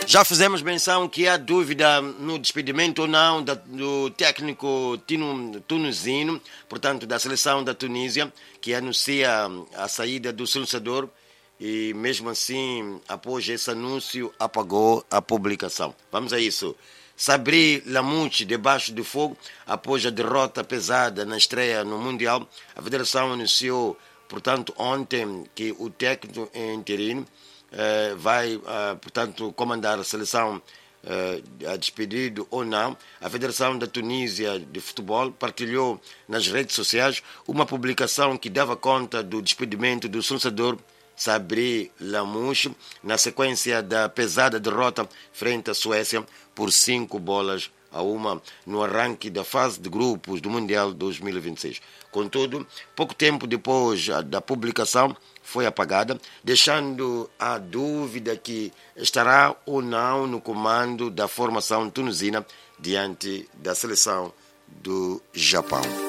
Já fizemos menção que há dúvida no despedimento ou não do técnico tunisino, portanto da seleção da Tunísia, que anuncia a saída do selecionador e mesmo assim, após esse anúncio, apagou a publicação. Vamos a isso. Sabri Lamouchi debaixo de fogo após a derrota pesada na estreia no Mundial. A federação anunciou, portanto, ontem que o técnico interino vai, portanto, comandar a seleção a despedido ou não. A Federação da Tunísia de Futebol partilhou nas redes sociais uma publicação que dava conta do despedimento do selecionador Sabri Lamouchi na sequência da pesada derrota frente à Suécia por 5-1 no arranque da fase de grupos do Mundial 2026. Contudo, pouco tempo depois da publicação foi apagada, deixando a dúvida que estará ou não no comando da formação tunisina diante da seleção do Japão.